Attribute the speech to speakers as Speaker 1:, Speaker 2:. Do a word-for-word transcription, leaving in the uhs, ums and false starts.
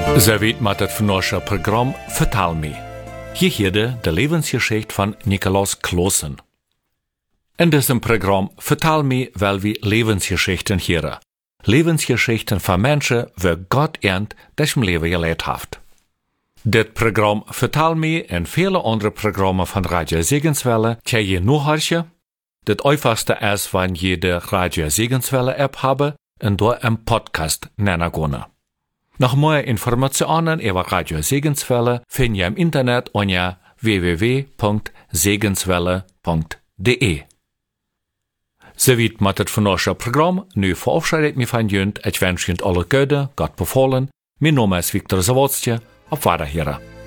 Speaker 1: Ze weet met het vandaagse programma Vertaal me. Hier hoorde de levensgeschichte van Nikolaus Klossen. In diesem Programm Vertaal me wel we levensgeschichten horen. Levensgeschichten van mensen waar Gott ernt das im Leben geleid heeft. Dit Programm Vertaal me en vele andere programmen van Radio Segenswelle kan je nu horen. Het einfachste is wanneer je de Radio Segenswelle app hebben en door een podcast nennen kunnen. Nog meer informationen over Radio Segenswelle vind je im Internet onder w w w punt segenswelle punt d e. Zoviet met het vandaagse programma. Nu verabschied ik me van jullie. Ik wens jullie alle goede, Gott bevolen. Mijn naam is Victor Zawodstje. Op Wiederhören.